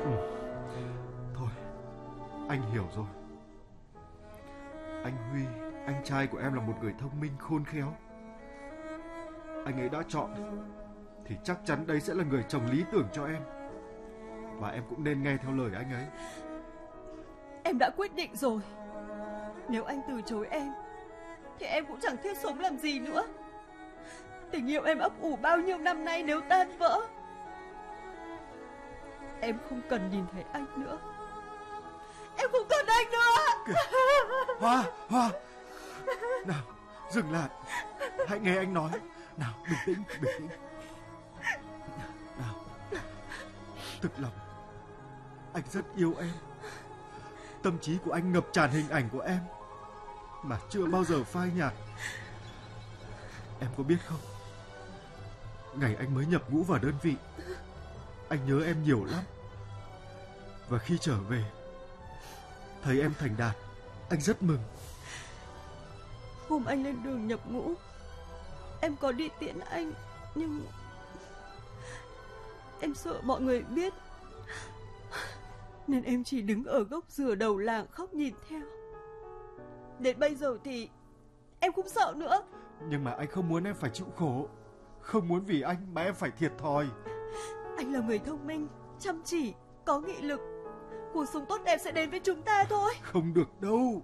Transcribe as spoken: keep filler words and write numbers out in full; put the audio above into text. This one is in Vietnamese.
Ừ. Thôi, anh hiểu rồi. Anh Huy, anh trai của em là một người thông minh khôn khéo. Anh ấy đã chọn thì chắc chắn đây sẽ là người chồng lý tưởng cho em. Và em cũng nên nghe theo lời anh ấy. Em đã quyết định rồi. Nếu anh từ chối em thì em cũng chẳng thiết sống làm gì nữa. Tình yêu em ấp ủ bao nhiêu năm nay nếu tan vỡ, em không cần nhìn thấy anh nữa. Em không cần anh nữa. Kìa. Hoa, Hoa, nào, dừng lại. Hãy nghe anh nói. Nào, bình tĩnh, bình tĩnh. Nào, thực lòng anh rất yêu em. Tâm trí của anh ngập tràn hình ảnh của em mà chưa bao giờ phai nhạt. Em có biết không, ngày anh mới nhập ngũ vào đơn vị, anh nhớ em nhiều lắm. Và khi trở về thấy em thành đạt, anh rất mừng. Hôm anh lên đường nhập ngũ, em có đi tiễn anh, nhưng em sợ mọi người biết, nên em chỉ đứng ở gốc dừa đầu làng khóc nhìn theo. Đến bây giờ thì em cũng sợ nữa. Nhưng mà anh không muốn em phải chịu khổ, không muốn vì anh mà em phải thiệt thòi. Anh là người thông minh, chăm chỉ, có nghị lực. Cuộc sống tốt đẹp sẽ đến với chúng ta thôi. Không được đâu.